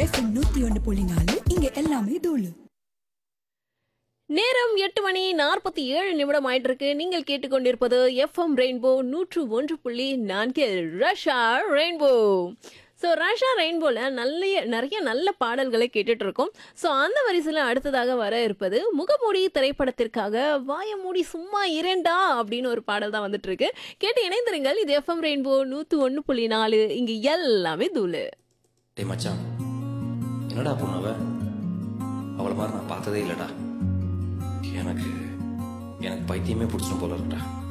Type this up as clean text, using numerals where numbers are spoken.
FM 101.4 இங்க எல்லாமே தூளு. நேரம் 8:47 ஆயிட்டு இருக்கு. நீங்கள் கேட்டுக்கொண்டிருப்பது FM rainbow 101.4 Rasha rainbow. So Rasha ரெயின்போல நிறைய நல்ல பாடல்களை கேட்டுட்டு இருக்கோம். ஸோ அந்த வரிசையில் அடுத்ததாக வர இருப்பது முகமூடி திரைப்படத்திற்காக வாய மூடி சும்மா இரண்டா அப்படின்னு ஒரு பாடல் தான் வந்துட்டு இருக்கு. கேட்டு இணைந்திருங்கள். இது எஃப்எம் ரெயின்போ 101.4 இங்க எல்லாமே தூளு. டேய் மச்சான், என்னடா பொண்ணவ? அவளை மாதிரி நான் பார்த்ததே இல்லைடா. எனக்கு எனக்கு பைத்தியமே பிடிச்சிடும் போல இருக்கடா.